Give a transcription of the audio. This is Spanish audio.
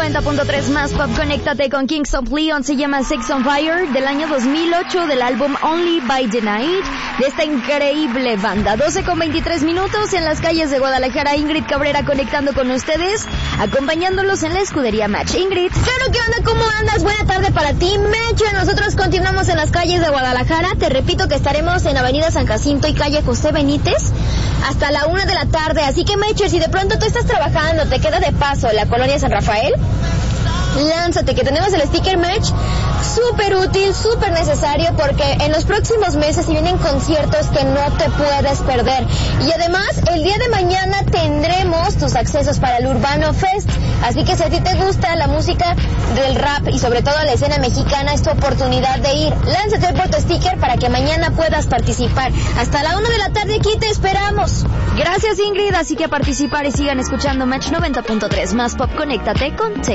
90.3 más pop, conéctate con Kings of Leon, se llama Sex on Fire, del año 2008, del álbum Only by the Night, de esta increíble banda. 12:23 en las calles de Guadalajara. Ingrid Cabrera conectando con ustedes, acompañándolos en la escudería Match. Ingrid. Claro, ¿qué onda? ¿Cómo andas? Buena tarde para ti, Match. Nosotros continuamos en las calles de Guadalajara. Te repito que estaremos en Avenida San Jacinto y calle José Benítez hasta la 1 de la tarde. Así que, Match, si de pronto tú estás trabajando, te queda de paso la colonia San Rafael, lánzate, que tenemos el sticker Match, súper útil, súper necesario, porque en los próximos meses se vienen conciertos que no te puedes perder. Y además, el día de mañana tendremos tus accesos para el Urbano Fest. Así que si a ti te gusta la música del rap y sobre todo la escena mexicana, es tu oportunidad de ir. Lánzate por tu sticker para que mañana puedas participar. Hasta la 1 de la tarde aquí te esperamos. Gracias, Ingrid. Así que a participar y sigan escuchando Match 90.3 más pop, conéctate con